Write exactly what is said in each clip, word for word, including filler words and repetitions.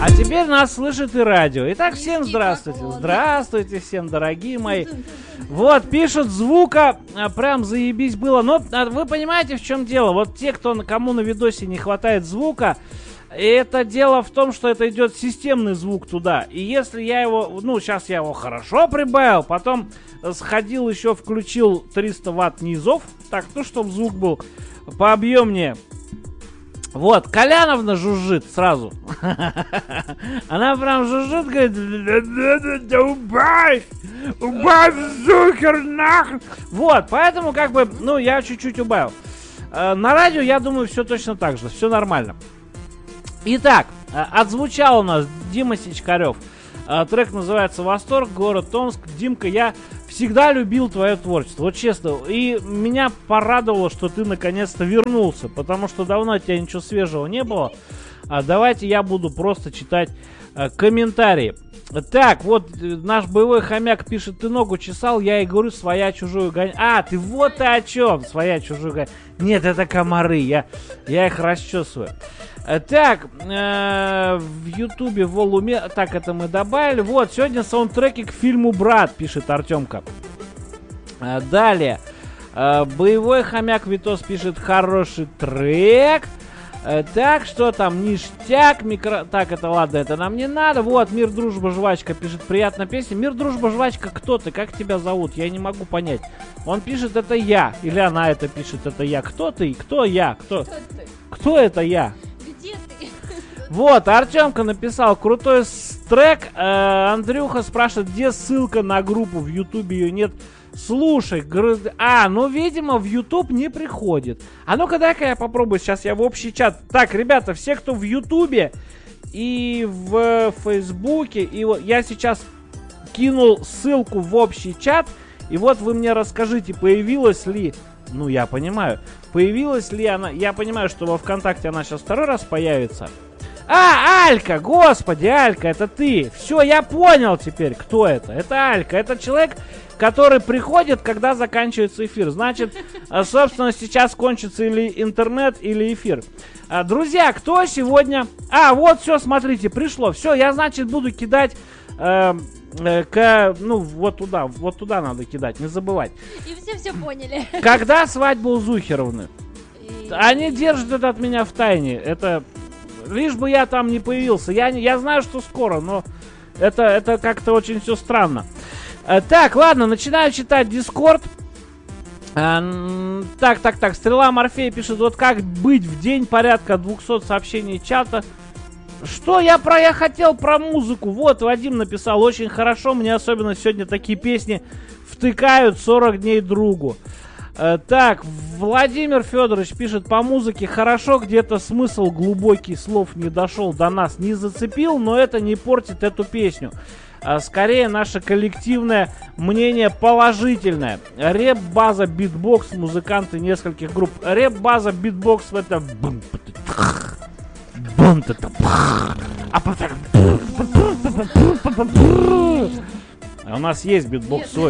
А теперь нас слышит и радио. Итак, всем здравствуйте. Здравствуйте всем, дорогие мои. Вот, пишут, звука а, прям заебись было. Но а, вы понимаете, в чем дело? Вот те, кто, кому на видосе не хватает звука, это дело в том, что это идет системный звук туда. И если я его, ну, сейчас я его хорошо прибавил, потом сходил еще, включил триста ватт низов, так, ну, чтобы звук был пообъемнее. Вот, Коляновна жужжит сразу. Она прям жужжит, говорит, да убавь, убавь зухер нахрен. Вот, поэтому как бы, ну, я чуть-чуть убавил. На радио, я думаю, все точно так же, все нормально. Итак, отзвучал у нас Дима Сичкарев. Трек называется «Восторг», город Томск. Димка, я всегда любил твое творчество, вот честно. И меня порадовало, что ты наконец-то вернулся, потому что давно от тебя ничего свежего не было. А давайте я буду просто читать а, комментарии. Так, вот наш боевой хомяк пишет, ты ногу чесал, я и говорю, своя чужую гонять. А, ты вот ты о чем, своя чужую гонять. Нет, это комары, я, я их расчесываю. Так, э, в Ютубе Волуме... Так, это мы добавили. Вот, сегодня саундтреки к фильму «Брат», пишет Артемка. Э, далее. Э, боевой хомяк Витос пишет, хороший трек. Э, так, что там? Ништяк, микро... Так, это ладно, это нам не надо. Вот, Мир, Дружба, Жвачка пишет, приятная песня. Мир, Дружба, Жвачка, кто ты? Как тебя зовут? Я не могу понять. Он пишет, это я. Или она это пишет, это я. Кто ты? Кто я? Кто? Кто, кто это я? Вот, Артемка написал крутой трек. э, Андрюха спрашивает, где ссылка на группу. В Ютубе ее нет. Слушай, гр... а, ну, видимо, в Ютуб не приходит. А ну-ка, дай-ка я попробую. Сейчас я в общий чат. Так, ребята, все, кто в Ютубе и в Фейсбуке, и вот я сейчас кинул ссылку в общий чат. И вот вы мне расскажите, появилась ли... Ну, я понимаю. Появилась ли она... Я понимаю, что во ВКонтакте она сейчас второй раз появится. А, Алька, господи, Алька, это ты. Все, я понял теперь, кто это. Это Алька, это человек, который приходит, когда заканчивается эфир. Значит, собственно, сейчас кончится или интернет, или эфир. Друзья, кто сегодня... А, вот, все, смотрите, пришло. Все, я, значит, буду кидать... Э, э, к, ну, вот туда, вот туда надо кидать, не забывать. И все все поняли. Когда свадьба у Зухеровны? И... Они держат это от меня в тайне. Это... Лишь бы я там не появился. Я, я знаю, что скоро, но это, это как-то очень все странно. Э, так, ладно, начинаю читать Дискорд. Э, так, так, так. Стрела Морфея пишет, вот как быть в день порядка двухсот сообщений чата. Что я про... Я хотел про музыку. Вот, Вадим написал, очень хорошо. Мне особенно сегодня такие песни втыкают сорок дней другу. Э, так, Владимир Федорович пишет, по музыке хорошо, где-то смысл глубокий слов не дошел до нас, не зацепил, но это не портит эту песню. А скорее наше коллективное мнение положительное. Рэп-база, битбокс, музыканты нескольких групп. Рэп-база, битбокс, это... А у нас есть битбокс свой.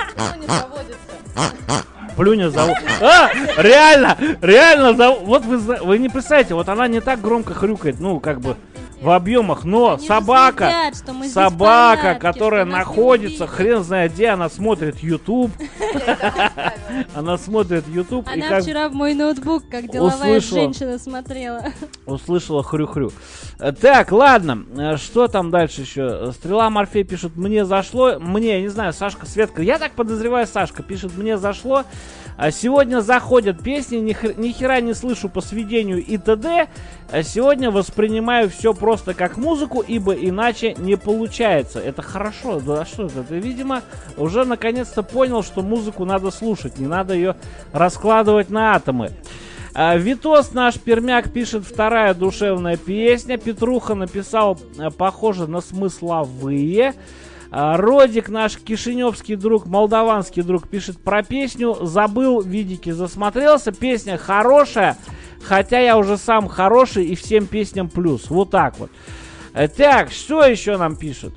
Плюня зовут. А, реально, реально зовут. Вот вы, вы не представляете, вот она не так громко хрюкает, ну, как бы в объемах, но они собака, следят, собака, порядке, которая находится, хрен знает где, она смотрит YouTube. Она смотрит YouTube. Она вчера в мой ноутбук, как деловая женщина, смотрела. Услышала хрю-хрю. Так, ладно, что там дальше еще? Стрела Морфей пишет, мне зашло, мне, я не знаю, Сашка, Светка, я так подозреваю, Сашка пишет, мне зашло. Сегодня заходят песни, ни, хр- ни хера не слышу по сведению и т.д. Сегодня воспринимаю все просто как музыку, ибо иначе не получается. Это хорошо, да что это? Ты, видимо, уже наконец-то понял, что музыку надо слушать, не надо ее раскладывать на атомы. Витос наш пермяк пишет, вторая душевная песня. Петруха написал, похоже на смысловые. Родик, наш кишиневский друг, молдаванский друг, пишет про песню. Забыл, видики, засмотрелся. Песня хорошая, хотя я уже сам хороший и всем песням плюс. Вот так вот. Так, что еще нам пишут?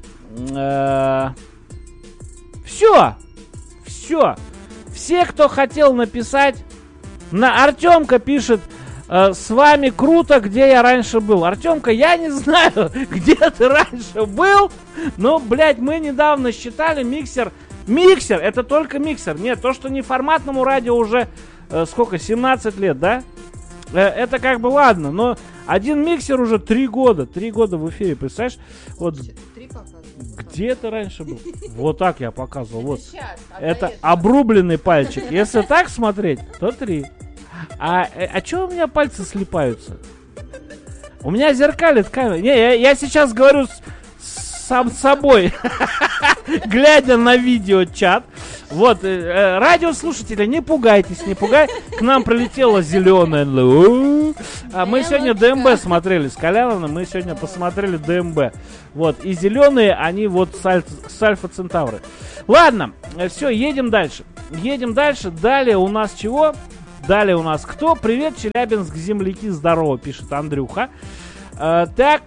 Все. Все. Все, кто хотел написать. На Артемка пишет, Э, с вами круто, где я раньше был. Артемка, я не знаю, где ты раньше был, но, блядь, мы недавно считали миксер. Миксер, это только миксер. Нет, то, что не форматному радио уже, э, сколько, семнадцать лет, да? Э, это как бы ладно, но один миксер уже три года. Три года в эфире, представляешь? Вот. Где ты раньше был? Вот так я показывал. Вот. Это обрубленный пальчик. Если так смотреть, то три. А, а чё у меня пальцы слипаются? У меня зеркалит камера. Не, я, я сейчас говорю с, сам с собой, глядя на видеочат. Вот, э, э, радиослушатели, не пугайтесь, не пугайтесь. К нам прилетела зеленая. А мы сегодня ДМБ смотрели с Коляновым, мы сегодня посмотрели ДМБ. Вот, и зеленые, они вот с, аль- с Альфа Центавры. Ладно, все, едем дальше. Едем дальше. Далее у нас чего? Далее у нас кто? Привет, Челябинск, земляки, здорово, пишет Андрюха. Э, так.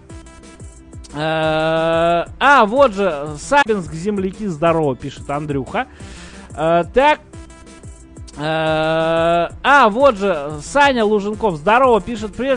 Э, а, вот же, Сабинск, земляки, здорово, пишет Андрюха. Э, так. Э, а, вот же, Саня Луженков, здорово, пишет, привет,